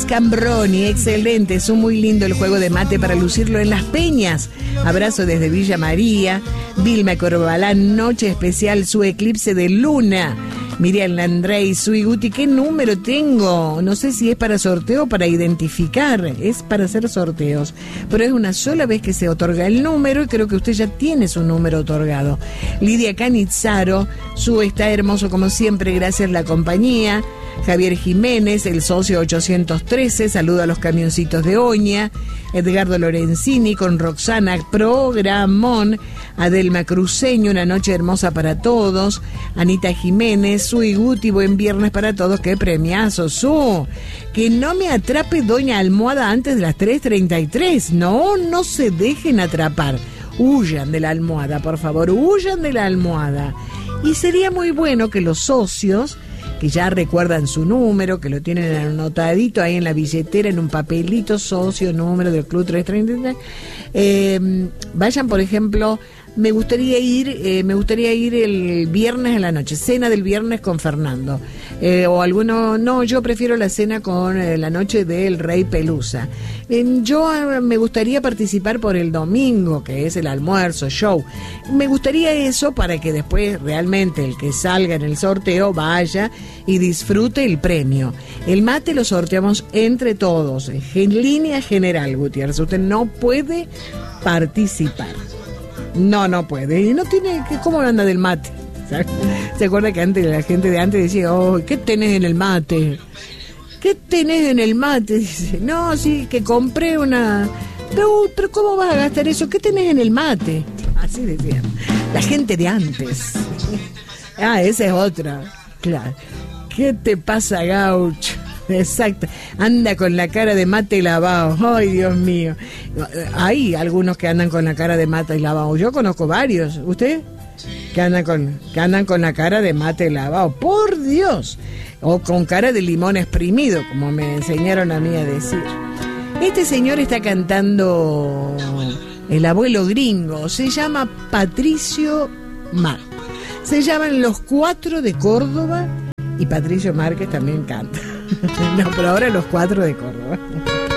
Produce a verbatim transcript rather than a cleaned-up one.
Cambroni, excelente, es un muy lindo el juego de mate para lucirlo en las peñas. Abrazo desde Villa María. Vilma Corbalán, noche especial, su eclipse de luna. Miriam Landrey, Suiguti, ¿qué número tengo? No sé si es para sorteo o para identificar. Es para hacer sorteos. Pero es una sola vez que se otorga el número y creo que usted ya tiene su número otorgado. Lidia Canizzaro, su está hermoso como siempre, gracias a la compañía. Javier Jiménez, el socio ochocientos trece, saluda a los camioncitos de Oña. Edgardo Lorenzini con Roxana, programón. Adelma Cruceño, una noche hermosa para todos. Anita Jiménez, Suiguti, buen viernes para todos. ¡Qué premiazo, su! Que no me atrape Doña Almohada antes de las tres treinta y tres. No, no se dejen atrapar. Huyan de la almohada, por favor, huyan de la almohada. Y sería muy bueno que los socios, que ya recuerdan su número, que lo tienen anotadito ahí en la billetera, en un papelito, socio, número del Club trescientos treinta y tres, eh, vayan, por ejemplo, me gustaría ir, eh, me gustaría ir el viernes en la noche, cena del viernes con Fernando, eh, o alguno, no, yo prefiero la cena con eh, la noche del Rey Pelusa. Eh, yo eh, me gustaría participar por el domingo, que es el almuerzo, show. Me gustaría eso para que después realmente el que salga en el sorteo vaya y disfrute el premio. El mate lo sorteamos entre todos, en línea general, Gutiérrez. Usted no puede participar. No, no puede. Y no tiene... ¿Cómo anda del mate? ¿Se acuerda que antes la gente de antes decía, oh, ¿qué tenés en el mate? ¿Qué tenés en el mate? Dice, no, sí, que compré una... Pero, pero ¿cómo vas a gastar eso? ¿Qué tenés en el mate? Así decían. La gente de antes. Ah, esa es otra. Claro. ¿Qué te pasa, gaucho? Exacto. Anda con la cara de mate lavado. Ay, Dios mío. Hay algunos que andan con la cara de mate lavado. Yo conozco varios. ¿Usted? Que andan con, que andan con la cara de mate lavado. Por Dios. O con cara de limón exprimido, como me enseñaron a mí a decir. Este señor está cantando El abuelo gringo. Se llama Patricio Mar. Se llaman Los Cuatro de Córdoba. Y Patricio Márquez también canta. No, pero ahora Los Cuatro de Córdoba.